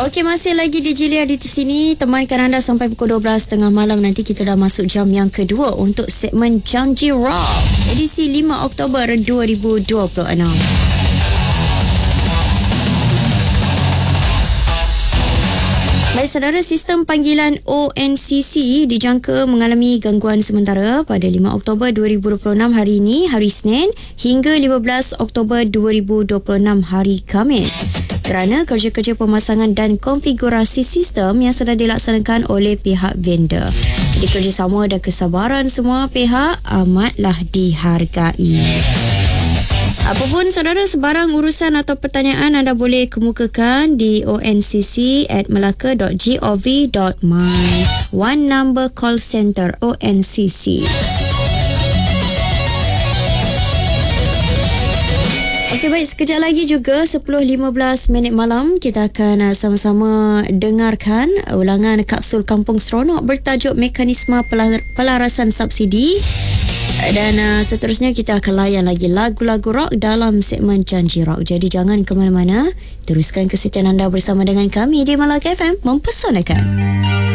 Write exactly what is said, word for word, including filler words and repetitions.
Okey, masih lagi di Jilia di sini, temankan anda sampai pukul dua belas tiga puluh malam. Nanti kita dah masuk jam yang kedua untuk segmen Janji Rock edisi lima Oktober dua ribu dua puluh enam. Baik saudara, sistem panggilan O N C C dijangka mengalami gangguan sementara pada lima Oktober dua ribu dua puluh enam hari ini, hari Isnin, hingga lima belas Oktober dua ribu dua puluh enam hari Khamis, kerana kerja-kerja pemasangan dan konfigurasi sistem yang sedang dilaksanakan oleh pihak vendor. Jadi kerjasama dan kesabaran semua pihak amatlah dihargai. Apapun saudara, sebarang urusan atau pertanyaan anda boleh kemukakan di o n c c at melaka dot gov dot my. One number call center O N C C. Okey, baik, sekejap lagi juga sepuluh lima belas minit malam kita akan uh, sama-sama dengarkan ulangan kapsul Kampung Seronok bertajuk Mekanisme Pelar- Pelarasan Subsidi. Dan uh, seterusnya kita akan layan lagi lagu-lagu rock dalam segmen Janji Rock. Jadi jangan ke mana-mana, teruskan kesetiaan anda bersama dengan kami di Melaka F M, mempesonakan.